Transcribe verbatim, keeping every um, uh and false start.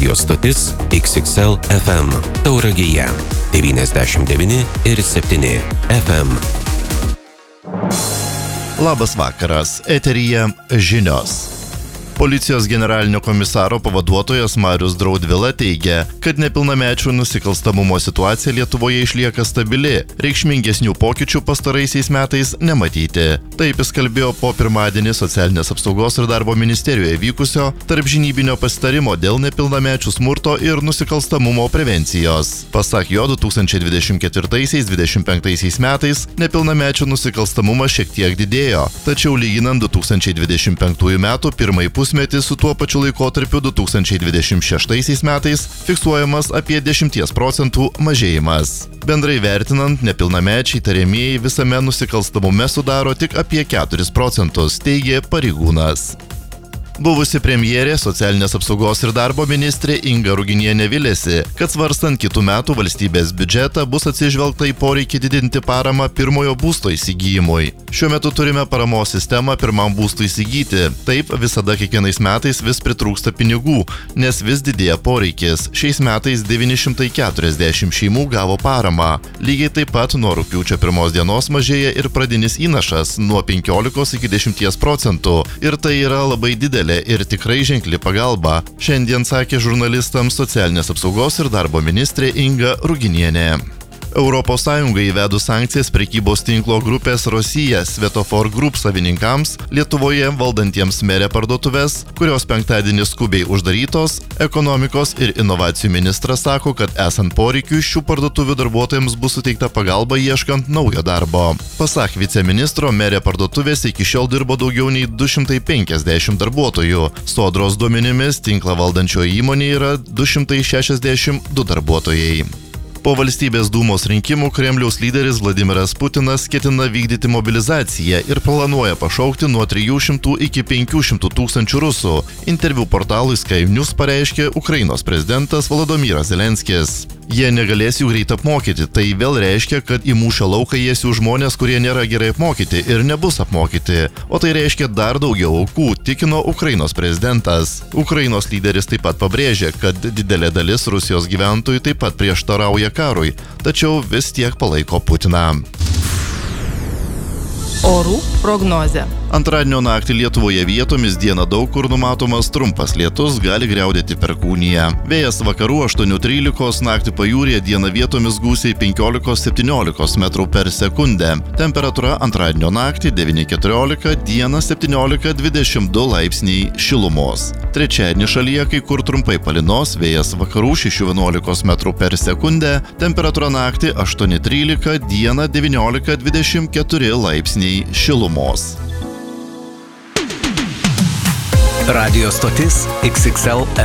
Radio stotis X X L F M Tauragėje devyniasdešimt devyni ir septyni F M. Labas vakaras, eteryje žinios. Policijos generalinio komisaro pavaduotojas Marius Draudvila teigia, kad nepilnamečių nusikalstamumo situacija Lietuvoje išlieka stabili, reikšmingesnių pokyčių pastaraisiais metais nematyti. Taip jis kalbėjo po pirmadienį Socialinės apsaugos ir darbo ministerijoje vykusio tarpžinybinio pasitarimo dėl nepilnamečių smurto ir nusikalstamumo prevencijos. Pasak jo, du tūkstančiai dvidešimt ketvirtaisiais - dvidešimt penktaisiais metais nepilnamečių nusikalstamumas šiek tiek didėjo, tačiau lyginant du tūkstančiai dvidešimt penktųjų metų pirmąjį pusmetį su tuo pačiu laikotarpiu du tūkstančiai dvidešimt šeštaisiais metais fiksuojamas apie dešimties procentų mažėjimas. Bendrai vertinant, nepilnamečiai tariamieji visame nusikalstamume sudaro tik apie keturis procentus, teigė pareigūnas. Buvusi premjerė, Socialinės apsaugos ir darbo ministrė Inga Ruginienė vilėsi, kad svarstant kitų metų valstybės biudžetą bus atsižvelgta į poreikį didinti paramą pirmojo būsto įsigijimui. Šiuo metu turime paramos sistemą pirmam būstui įsigyti. Taip visada kiekvienais metais vis pritrūksta pinigų, nes vis didėja poreikis. Šiais metais devyni šimtai keturiasdešimt šeimų gavo paramą. Lygiai taip pat nuo rugpjūčio pirmos dienos mažėja ir pradinis įnašas nuo penkiolikos iki dešimties procentų. Ir tai yra labai didelė ir tikrai ženkli pagalba, šiandien sakė žurnalistams Socialinės apsaugos ir darbo ministrė Inga Ruginienė. Europos Sąjungai įvedus sankcijas prekybos tinklo grupės Rosija Svetofor Group savininkams, Lietuvoje valdantiems Merė parduotuvės, kurios penktadienį skubiai uždarytos, ekonomikos ir inovacijų ministras sako, kad esant poreikiui šių parduotuvių darbuotojams bus suteikta pagalba ieškant naujo darbo. Pasak viceministro, Merė parduotuvės iki šiol dirbo daugiau nei du šimtai penkiasdešimt darbuotojų. Sodros duomenimis tinklą valdančioje įmonėje yra du šimtai šešiasdešimt du darbuotojai. Po valstybės dūmos rinkimų Kremliaus lyderis Vladimiras Putinas ketina vykdyti mobilizaciją ir planuoja pašaukti nuo trijų šimtų iki penkių šimtų tūkstančių rusų. Interviu portalui Sky News pareiškė Ukrainos prezidentas Volodymyras Zelenskis. Jie negalės jų greit apmokyti, tai vėl reiškia, kad į mūšio lauką įėsiu žmonės, kurie nėra gerai apmokyti ir nebus apmokyti. O tai reiškia dar daugiau aukų, tikino Ukrainos prezidentas. Ukrainos lyderis taip pat pabrėžė, kad didelė dalis Rusijos gyventojų taip pat prieštarauja karui, tačiau vis tiek palaiko Putiną. Orų prognozė. Antradienio naktį Lietuvoje vietomis dieną daug kur numatomas trumpas lietus, gali griaudėti perkūniją. Vėjas vakarų aštuoni trylika, naktį pajūryje dieną vietomis gūsiai penkiolika septyniolika metrų per sekundę. Temperatūra antradienio naktį devyni keturiolika, dieną septyniolika dvidešimt du laipsniai šilumos. Trečiadienį šalyje kai kur trumpai palynos, vėjas vakarų šeši vienuolika metrų per sekundę, temperatūra naktį aštuoni trylika, dieną devyniolika dvidešimt keturi laipsniai šilumos. Radio stotis X X L